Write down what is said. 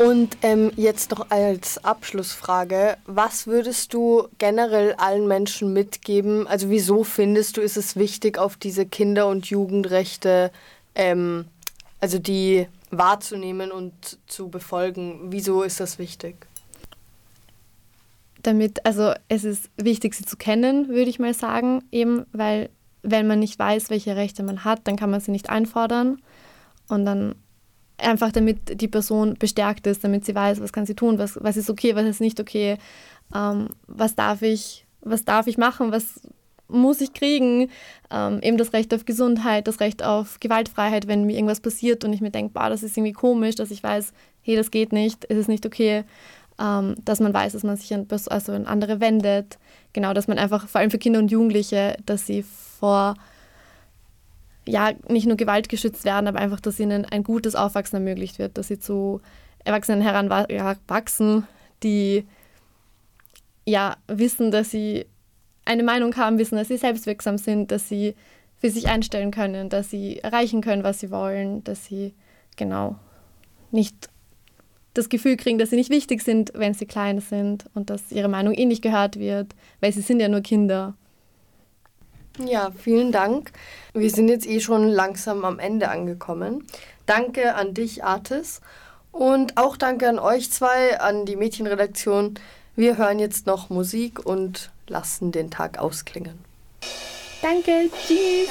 Und jetzt noch als Abschlussfrage, was würdest du generell allen Menschen mitgeben? Also wieso findest du, ist es wichtig, auf diese Kinder- und Jugendrechte, also die wahrzunehmen und zu befolgen? Wieso ist das wichtig? Also es ist wichtig, sie zu kennen, würde ich mal sagen, eben, weil wenn man nicht weiß, welche Rechte man hat, dann kann man sie nicht einfordern und dann einfach damit die Person bestärkt ist, damit sie weiß, was kann sie tun, was ist okay, was ist nicht okay, was darf ich machen, was muss ich kriegen, eben das Recht auf Gesundheit, das Recht auf Gewaltfreiheit, wenn mir irgendwas passiert und ich mir denke, das ist irgendwie komisch, dass ich weiß, hey, das geht nicht, es ist nicht okay, dass man weiß, dass man sich an andere wendet, genau, dass man einfach, vor allem für Kinder und Jugendliche, dass sie vor nicht nur Gewalt geschützt werden, aber einfach, dass ihnen ein gutes Aufwachsen ermöglicht wird, dass sie zu Erwachsenen heranwachsen, die wissen, dass sie eine Meinung haben, wissen, dass sie selbstwirksam sind, dass sie für sich einstellen können, dass sie erreichen können, was sie wollen, dass sie nicht das Gefühl kriegen, dass sie nicht wichtig sind, wenn sie klein sind und dass ihre Meinung nicht gehört wird, weil sie sind ja nur Kinder. Ja, vielen Dank. Wir sind jetzt schon langsam am Ende angekommen. Danke an dich, Artis. Und auch danke an euch zwei, an die Mädchenredaktion. Wir hören jetzt noch Musik und lassen den Tag ausklingen. Danke, tschüss.